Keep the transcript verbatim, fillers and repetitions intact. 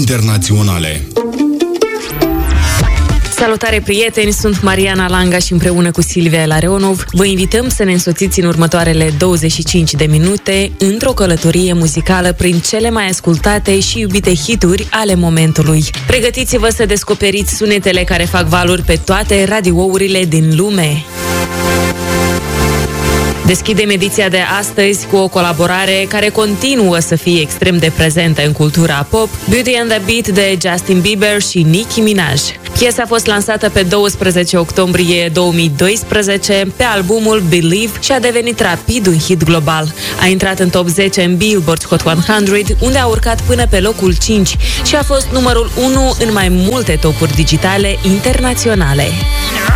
internaționale. Salutare, prieteni! Sunt Mariana Langa și împreună cu Silvia Elareonov vă invităm să ne însoțiți în următoarele douăzeci și cinci de minute într-o călătorie muzicală prin cele mai ascultate și iubite hituri ale momentului. Pregătiți-vă să descoperiți sunetele care fac valuri pe toate radiourile din lume. Deschidem ediția de astăzi cu o colaborare care continuă să fie extrem de prezentă în cultura pop, Beauty and the Beat de Justin Bieber și Nicki Minaj. Piesa a fost lansată pe douăsprezece octombrie două mii doisprezece pe albumul Believe și a devenit rapid un hit global. A intrat în top zece în Billboard Hot o sută, unde a urcat până pe locul cinci și a fost numărul unu în mai multe topuri digitale internaționale.